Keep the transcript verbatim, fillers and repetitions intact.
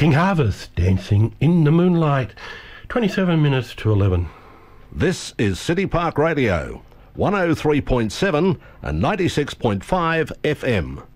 King Harvest, Dancing in the Moonlight. twenty-seven minutes to eleven. This is City Park Radio, one oh three point seven and ninety-six point five F M.